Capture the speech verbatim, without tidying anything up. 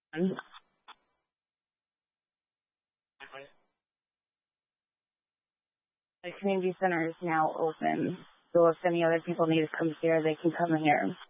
The community center is now open, so if any other people need to come here, they can come here.